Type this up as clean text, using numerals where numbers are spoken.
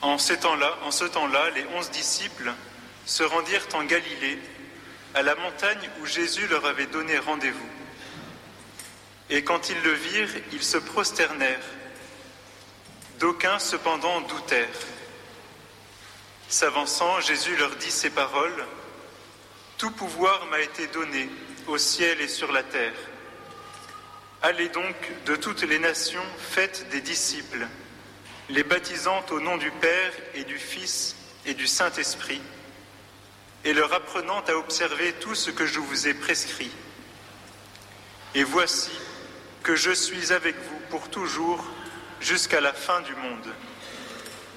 En ce temps-là, les 11 disciples se rendirent en Galilée, à la montagne où Jésus leur avait donné rendez-vous. Et quand ils le virent, ils se prosternèrent. D'aucuns, cependant, doutèrent. S'avançant, Jésus leur dit ces paroles : « Tout pouvoir m'a été donné au ciel et sur la terre. Allez donc de toutes les nations, faites des disciples, les baptisant au nom du Père et du Fils et du Saint-Esprit, et leur apprenant à observer tout ce que je vous ai prescrit. Et voici que je suis avec vous pour toujours, jusqu'à la fin du monde. »